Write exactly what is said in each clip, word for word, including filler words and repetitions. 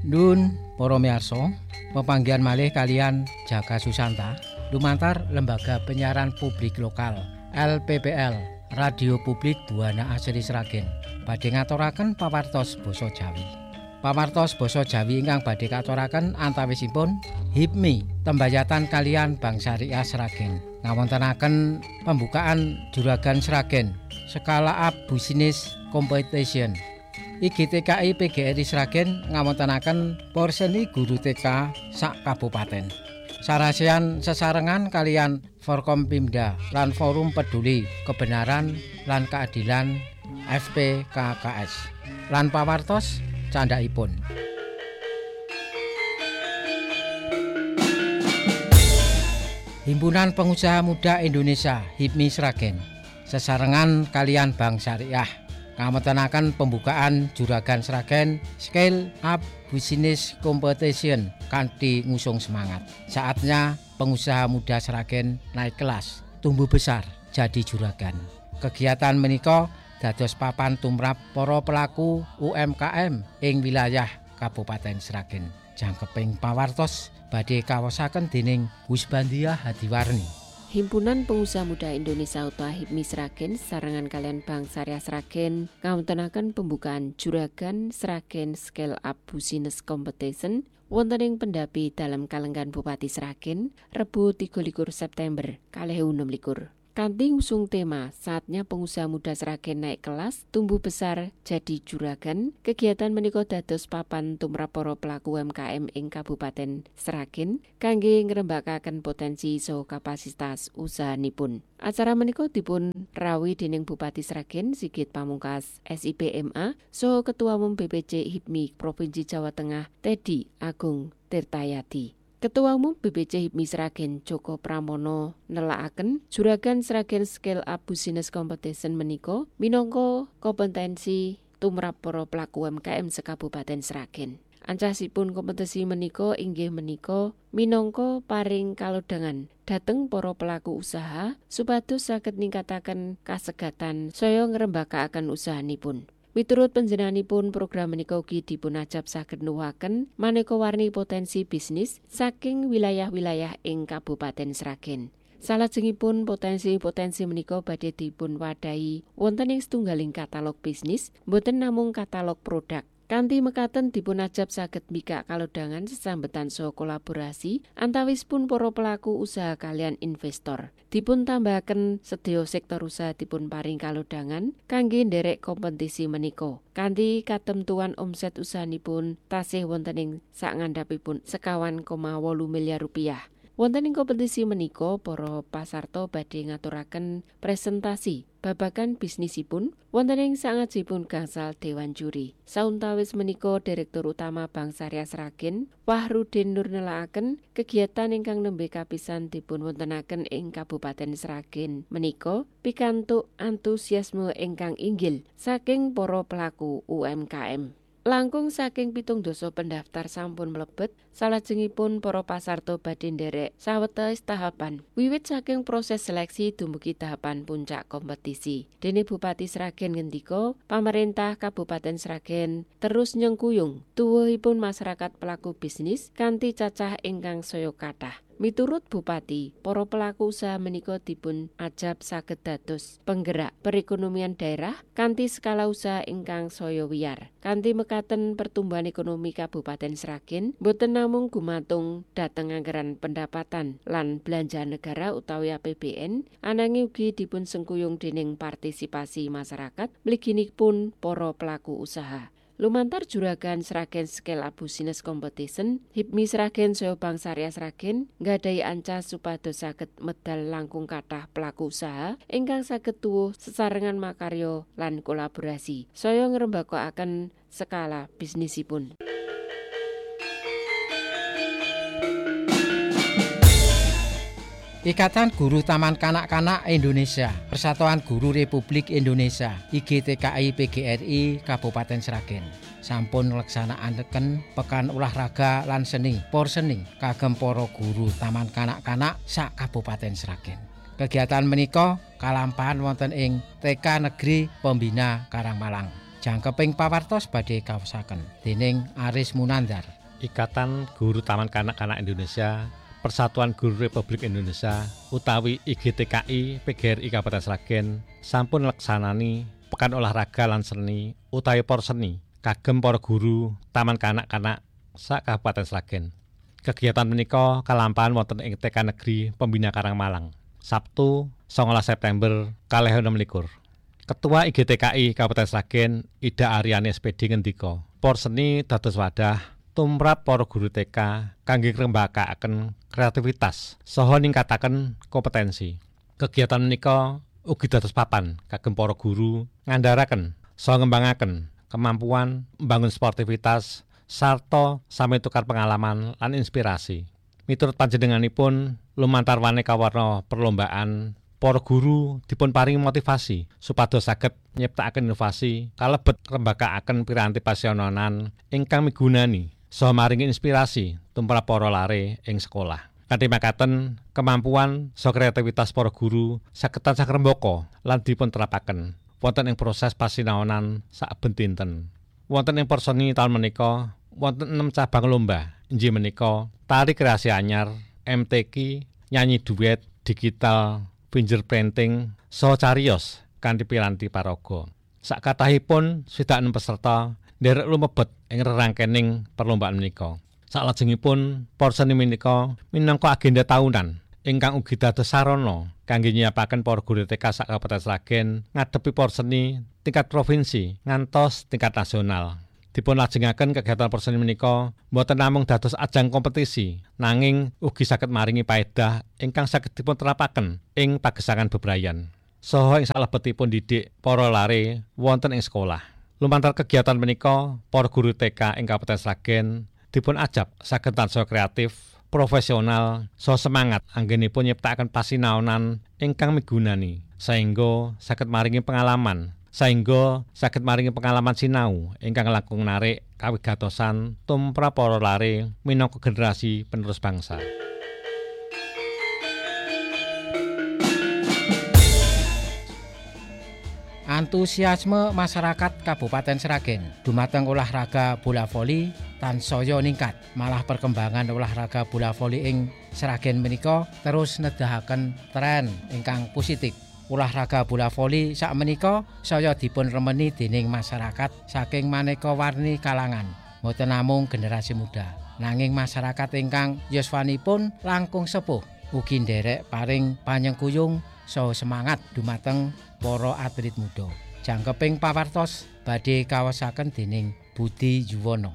Nun para miyarsa, pepanggihan malih kalian Jaka Susanta lumantar Lembaga Penyiaran Publik Lokal L P P L Radio Publik Buana Asri Sragen badhe ngaturaken pawartos basa Jawi. Pawartos basa Jawi ingkang badhe katuraken antawisipun H I P M I Tembayatan kalian Bank Syariah Sragen ngawontenaken pembukaan Juragan Sragen Skala Up Business Competition. I G T K I P G R I Sragen ngawontenaken porseni guru T K sak kabupaten. Sarasian sesarengan kalian Forkompimda lan Forum Peduli Kebenaran lan Keadilan F P K K S. Lan pawartos candhaipun. Himpunan Pengusaha Muda Indonesia H I P M I Sragen sesarengan kalian Bank Syariah ngawontenaken pembukaan Juragan Sragen Scale Up Business Competition kanthi ngusung semangat. Saatnya pengusaha muda Sragen naik kelas, tumbuh besar, jadi juragan. Kegiatan menika dados papan tumrap para pelaku U M K M ing wilayah Kabupaten Sragen. Jangkeping pawartos badhe kawasaken dening Husbandia Hadiwarni. Himpunan Pengusaha Muda Indonesia utawa H I P M I Sragen sarangan kalian Bank Syariah Sragen ngawontenaken pembukaan Juragan Sragen Scale Up Business Competition wonten ing Pendapi dalam Kalenggan Bupati Sragen Rebo tiga likur September kalih ewu enem likur. Kanthi ngusung tema saatnya pengusaha muda Sragen naik kelas, tumbuh besar, jadi juragan, kegiatan menika dados papan tumrap para pelaku U M K M ing Kabupaten Sragen kangge ngrembakaken potensi saha kapasitas usahanipun. Acara menika dipun rawi dening Bupati Sragen Sigit Pamungkas S I P M A saha Ketua Umum B P C H I P M I Provinsi Jawa Tengah Teddy Agung Tirtayadi. Ketua Umum B P C H I P M I Sragen Joko Pramono nelakaken Juragan Sragen Scale Up Business Competition menika minangka kompetensi tumrap para pelaku U M K M sekabupaten Sragen. Ancasipun kompetisi menika inggih menika minangka paring kalodhangan dhateng para pelaku usaha supados saged ningkataken kasegatan saya ngrembakakaken usahanipun. Miturut panjenenganipun program menika ugi dipunajab saged nuwuhaken maneka warni potensi bisnis saking wilayah-wilayah ing Kabupaten Sragen. Salajengipun potensi-potensi menika badhe dipun wadahi wonten ing setunggaling katalog bisnis, boten namung katalog produk. Kanthi mekaten dipunajab saged mikak kalodhangan sesambetan saha kolaborasi antawisipun para pelaku usaha kalian investor. Dipun tambahaken sedaya sektor usaha dipun paring kalodhangan kangge nderek kompetisi menika. Kanthi katemtuan omset usahanipun tasih wonten ing sakngandhapipun sekawan koma wolu miliar rupiah. Wonten ing kompetisi menika para pasarta badhe ngaturaken presentasi babagan bisnisipun wonten ing sangajipun gangsal dewan juri. Sauntawis menika Direktur Utama Bank Syariah Sragen Wahrudin Nur nelakaken kegiatan ingkang nembe kapisan dipun wontenaken ing Kabupaten Sragen menika pikantuk antusiasme ingkang inggil saking para pelaku U M K M. Langkung saking pitung dasa pendaftar sampun mlebet, salajengipun para pasarta badhe nderek sawetawis tahapan. Wiwit saking proses seleksi dumugi tahapan puncak kompetisi. Dene Bupati Sragen ngendika, pamarentah Kabupaten Sragen terus nyengkuyung tuwuhipun masyarakat pelaku bisnis kanthi cacah ingkang saya kathah. Miturut Bupati, para pelaku usaha menika dipun ajab saged dados penggerak perekonomian daerah kanthi skala usaha ingkang saya wiyar. Kanthi mekaten pertumbuhan ekonomi Kabupaten Sragen boten namung gumantung dhateng anggaran pendapatan lan belanja negara utawi A P B N, ananging ugi dipun sengkuyung dening partisipasi masyarakat mliginipun para pelaku usaha. Lumantar Juragan Sragen Scale Up Business Competition, H I P M I Sragen saha Bank Syariah Sragen nggadahi ancas supados saged medal langkung kathah pelaku usaha ingkang saged tuwuh sesarengan makarya lan kolaborasi saya ngrembakakaken skala bisnisipun. Ikatan Guru Taman Kanak-kanak Indonesia, Persatuan Guru Republik Indonesia, I G T K I P G R I Kabupaten Sragen sampun ngleksanakaken pekan olahraga lan seni porseni kagem para guru taman kanak-kanak sak Kabupaten Sragen. Kegiatan menika kalampahan wonten ing T K Negeri Pembina Karangmalang. Jangkeping pawartos badhe kaosaken dening Aris Munandar. Ikatan Guru Taman Kanak-kanak Indonesia, Persatuan Guru Republik Indonesia utawi I G T K I P G R I Kabupaten Sragen sampun leksanani pekan olahraga lan seni utawi Porseni kagem para guru Taman Kanak-kanak sak Kabupaten Sragen. Kegiatan menika kalampahan wonten ing T K Negeri Pembina Karangmalang, Sabtu songolas September kalih enem likur. Ketua I G T K I Kabupaten Sragen Ida Aryani S P D ngendika, Porseni dados wadah tumrap para guru T K kangge ngrembakakaken kreativitas saha ningkataken kompetensi. Kegiatan menika ugi dados papan kagem para guru ngandharaken saha ngembangaken kemampuan membangun sportivitas sarta sami tukar pengalaman lan inspirasi. Miturut panjenenganipun lumantar maneka warna perlombaan, para guru dipun paringi motivasi supados saged nyiptakaken inovasi kalebet ngrembakakaken piranti pasionanan ingkang migunani saha maringi inspirasi tumrap para lare ing sekolah. Kanthi makaten kemampuan saha kreativitas para guru saged tansah ngrembaka lan dipun terapaken wonten ing proses pasinaonan saben dinten. Wonten ing Porseni taun menika wonten enam cabang lomba, inggih menika tari kreasi anyar, M T Q, nyanyi duet, digital, fingerprinting, saha cariyos kanthi piranti paraga. Sakatahipun swidak enem peserta nderek lumebet ing rerangkening perlombaan menika. Salajengipun Porseni menika minangka agenda tahunan ingkang ugi dados sarana kangge nyiapaken para guru T K sak Kabupaten Sragen ngadepi Porseni tingkat provinsi ngantos tingkat nasional. Dipun lajengaken kegiatan Porseni menika boten namung dados ajang kompetisi, nanging ugi saged maringi paedah ingkang saged dipun terapaken ing pagesangan bebrayan saha ing salebetipun didik para lare wonten ing sekolah. Lumantar kegiatan menika, para guru T K ing Kabupaten Sragen dipun ajab saged tansah kreatif, profesional, saha semangat anggenipun nyiptakaken pasinaonan ingkang migunani saengga saged maringi pengalaman saengga saged maringi pengalaman sinau ingkang langkung narik kawigatosan tumrap para lare minangka generasi penerus bangsa. Antusiasme masyarakat Kabupaten Sragen dumateng olahraga bola voli tansaya ningkat. Malah perkembangan olahraga bola voli ing Sragen menika terus nedahaken tren ingkang positif. Olahraga bola voli sakmenika saya dipun remeni dening masyarakat saking maneka warni kalangan. Mboten namung generasi muda, nanging masyarakat ingkang yuswanipun langkung sepuh ugi nderek paring panyengkuyung saha semangat dumateng para atlet muda. Jangkeping pawartos badhe kaosaken dening Budi Yuwono.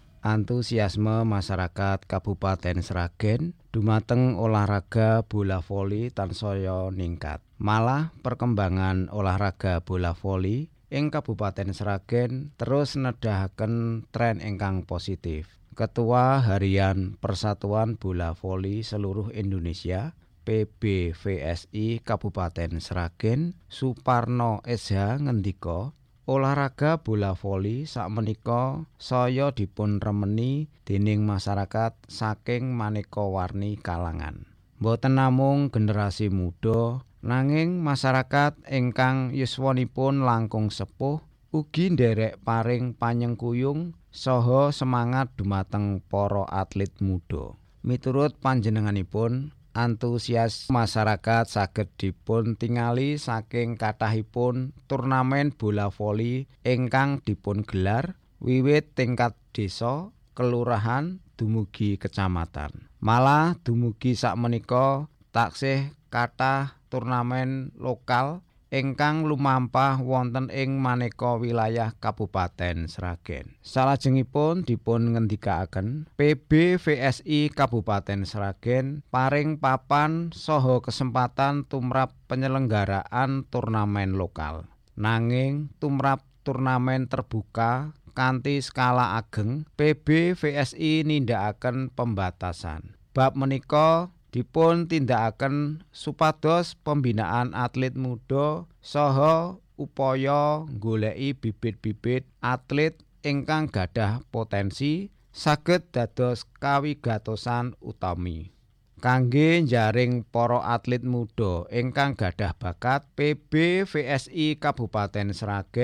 Antusiasme masyarakat Kabupaten Sragen dumateng olahraga bola voli tansaya ningkat. Malah perkembangan olahraga bola voli ing Kabupaten Sragen terus nedahaken tren ingkang positif. Ketua Harian Persatuan Bola Voli Seluruh Indonesia P B V S I Kabupaten Sragen Suparno S H ngendika, olahraga bola voli sakmenika saya dipun remeni dening masyarakat saking maneka warni kalangan. Mboten namung generasi muda, nanging masyarakat ingkang yuswanipun langkung sepuh ugi nderek paring panyengkuyung saha semangat dumateng para atlet muda. Miturut panjenenganipun, antusias masyarakat saged dipun tingali saking kathahipun turnamen bola voli ingkang dipun gelar wiwit tingkat desa, kelurahan dumugi kecamatan. Malah dumugi sakmenika taksih kathah turnamen lokal ingkang lumampah wonten ing maneka wilayah Kabupaten Sragen. Salajengipun dipun ngendikaaken P B V S I Kabupaten Sragen paring papan saha kesempatan tumrap penyelenggaraan turnamen lokal. Nanging tumrap turnamen terbuka kanthi skala ageng, P B V S I nindakaken pembatasan. Bab menika dipun tindakaken supados pembinaan atlet muda saha upaya nggoleki bibit-bibit atlet ingkang gadah potensi saged dados kawigatosan utami. Kangge njaring para atlet muda ingkang gadah bakat, P B V S I Kabupaten Sragen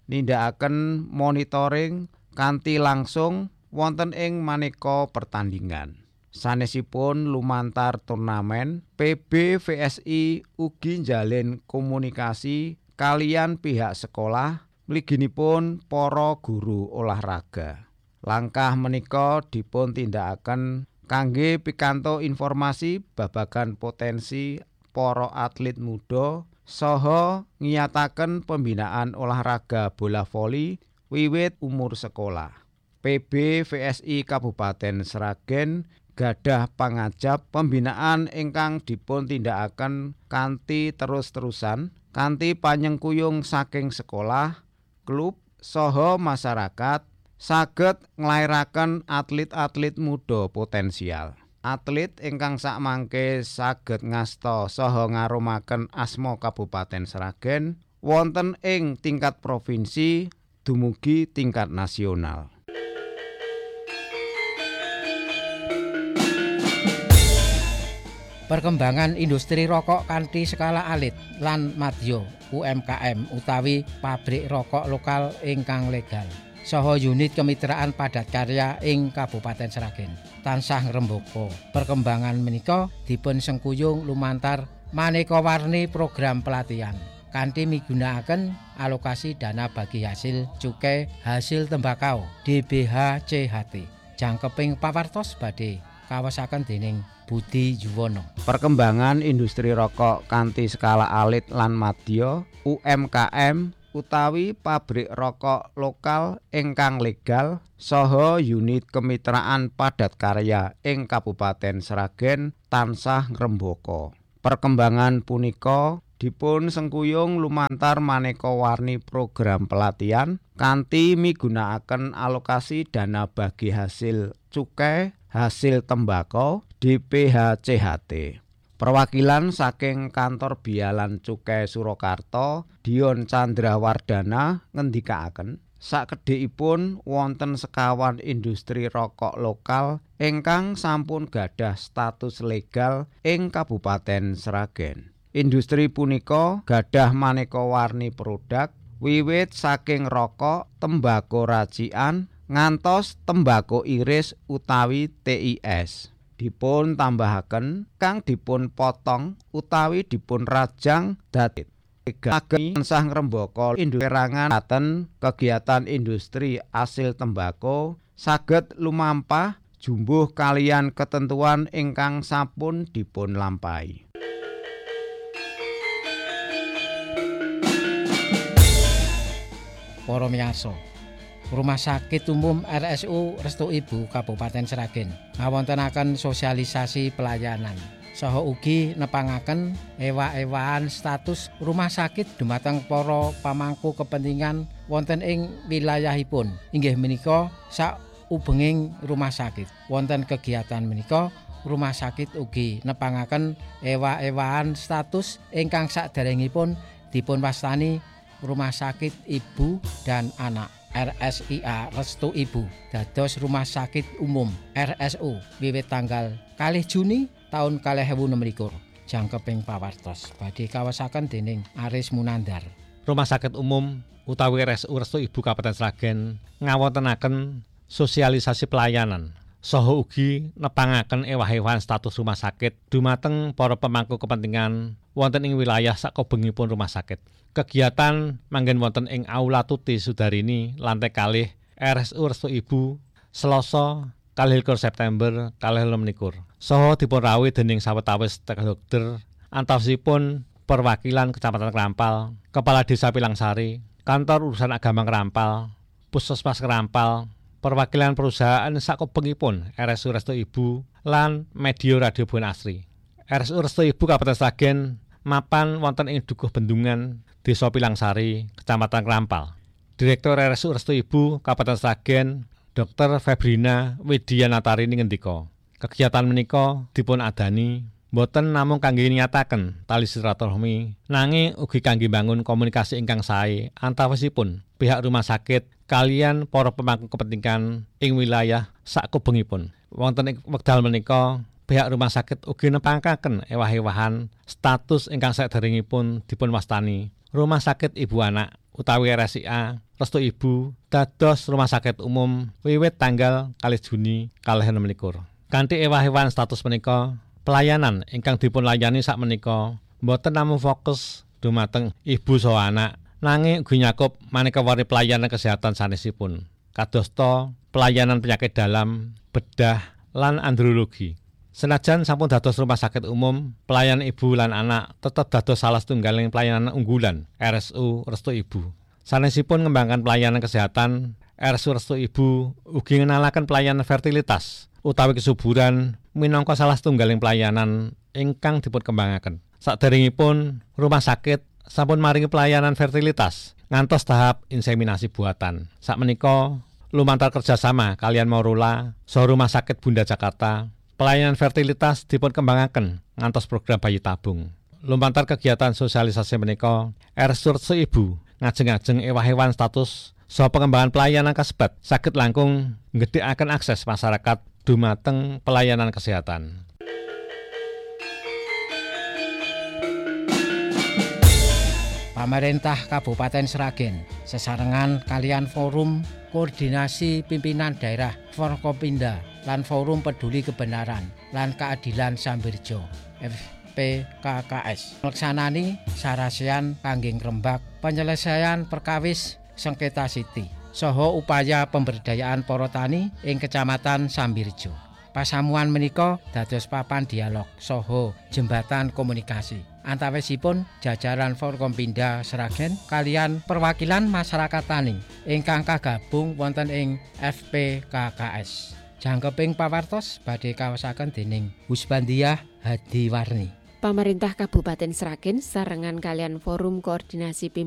nindakaken monitoring kanthi langsung wonten ing maneka pertandingan. Sanesipun lumantar turnamen, P B V S I ugi njalin komunikasi kaliyan pihak sekolah mliginipun para guru olahraga. Langkah menika dipun tindakaken kangge pikantuk informasi babagan potensi para atlet muda saha ngiyataken pembinaan olahraga bola voli wiwit umur sekolah. P B V S I Kabupaten Sragen gadah pangajap pembinaan ingkang dipun tindakaken kanthi terus-terusan kanthi panyengkuyung saking sekolah, klub saha masyarakat saged nglairaken atlet-atlet muda potensial. Atlet ingkang sakmangke saged ngasta saha ngarumaken asma Kabupaten Sragen wonten ing tingkat provinsi dumugi tingkat nasional. Perkembangan industri rokok kanthi skala alit lan madya U M K M utawi pabrik rokok lokal ingkang legal saha unit kemitraan padat karya ing Kabupaten Sragen tansah ngrembaka. Perkembangan menika dipun sengkuyung lumantar maneka warni program pelatihan kanthi migunakaken alokasi dana bagi hasil cukai hasil tembakau D B H C H T. Jangkeping pawartos badhe kawasaken dening Budi Juwono. Perkembangan industri rokok kanthi skala alit lan madya U M K M utawi pabrik rokok lokal ingkang legal saha unit kemitraan padat karya ing Kabupaten Sragen tansah ngrembaka. Perkembangan punika dipun sengkuyung lumantar maneka warni program pelatihan kanthi migunakaken alokasi dana bagi hasil cukai hasil tembakau D P H C H T. Perwakilan saking kantor Bialan Cukai Surakarta, Dion Chandrawardana ngendikaaken sakedhikipun wonten sekawan industri rokok lokal ingkang sampun gadah status legal ing Kabupaten Sragen. Industri punika gadah maneka warni produk wiwit saking rokok, tembako racikan ngantos tembako iris utawi T I S. Dipun tambahaken kang dipun potong utawi dipun rajang dadi ageng tansah ngrembaka industri rangan katen kegiatan industri asil tembako saged lumampah jumbuh kaliyan ketentuan ingkang sampun dipun lampahi. Para miyarsa, Rumah Sakit Umum R S U Restu Ibu Kabupaten Sragen ngawontenaken sosialisasi pelayanan saha ugi nepangaken ewa-ewaan status rumah sakit dumateng para pamangku kepentingan wonten ing wilayahipun. Inggih menika saubenging rumah sakit. Wonten kegiatan menika rumah sakit ugi nepangaken ewa-ewaan status ingkang saderengipun dipun wastani Rumah Sakit Ibu dan Anak R S I A Restu Ibu dados Rumah Sakit Umum R S U wiwit tanggal kalih Juni taun kalih ewu enem likur. Jangkeping pawartos badhe kawasaken dening Aris Munandar. Rumah Sakit Umum utawi R S U Restu Ibu Kabupaten Sragen ngawontenaken sosialisasi pelayanan saha ugi nepangaken ewah-ewahan status rumah sakit dumateng para pemangku kepentingan wonten ing wilayah sakobengipun rumah sakit. Kegiatan manggen wonten ing Aula Tuti Sudarini lantai kalih R S U Restu Ibu Selasa kalih likur September kalih enem likur. Saha dipun rawuhi dening sawetawis dokter antosipun perwakilan Kecamatan Krampal, Kepala Desa Pilangsari, Kantor Urusan Agama Krampal, Puskesmas Krampal, perwakilan perusahaan sakobengipun R S U Restu Ibu lan Medio Radio Buan Asri. R S U Restu Ibu Kabupaten Sragen mapan wonten ing Dukuh Bendungan, Desa Pilangsari, Kecamatan Krampal. Direktur R S U Restu Ibu Kabupaten Sragen, Dokter Febrina Widianatarini ngendika, kegiatan menika dipun adani boten namung kangge nyataken tali silaturahmi, nanging ugi kangge bangun komunikasi ingkang sae antawisipun pihak rumah sakit kaliyan para pemangku kepentingan ing wilayah sakubengipun. Wonten ing wekdal menika pihak rumah sakit ugi nepangaken ewah-ewahan status ingkang saderengipun dipun wastani Rumah Sakit Ibu Anak utawi R S I A Restu Ibu dados rumah sakit umum wiwit tanggal kalih Juni kalih enem likur. Kanthi ewah-ewahan status menika, pelayanan ingkang dipunlayani sakmenika boten namung fokus dumateng ibu saha anak, nanging ugi nyakup maneka warni pelayanan kesehatan sanesipun. Kadosta pelayanan penyakit dalam, bedah, lan andrologi. Senajan sampun dados rumah sakit umum, pelayanan ibu lan anak tetap dados salah setunggaling pelayanan unggulan R S U Restu Ibu. Sanesipun ngembangkan pelayanan kesehatan, R S U Restu Ibu ugi ngenalaken pelayanan fertilitas utawi kesuburan minangka salah setunggaling pelayanan ingkang dipun kembangaken. Saderengipun rumah sakit sampun maringi pelayanan fertilitas ngantos tahap inseminasi buatan. Sakmenika lumantar kerjasama kalian Maurula saha Rumah Sakit Bunda Jakarta, pelayanan fertilitas dipun kembangaken ngantos program bayi tabung. Lumantar kegiatan sosialisasi menika, R S U Restu Ibu ngajeng-ajeng ewah-ewahan status saha pengembangan pelayanan kasebat saged langkung nggedhekaken akses masyarakat dumateng pelayanan kesehatan. Pemerintah Kabupaten Sragen sesarengan kalian Forum Koordinasi Pimpinan Daerah Forkopimda lan Forum Peduli Kebenaran lan Keadilan Sambirjo F P K K S ngleksanani sarasean kangge ngrembak penyelesaian perkawis sengketa siti saha upaya pemberdayaan para tani ing Kecamatan Sambirjo. Pasamuan menika dados papan dialog saha jembatan komunikasi antawisipun jajaran Forkompinda Sragen kalian perwakilan masyarakat tani ingkang kagabung wonten ing F P K K S. Jangkeping pawartos badhe kaosaken dening Husbandiah Hadiwarni. Pemerintah Kabupaten Sragen sarengan kalian Forum Koordinasi Pimpinan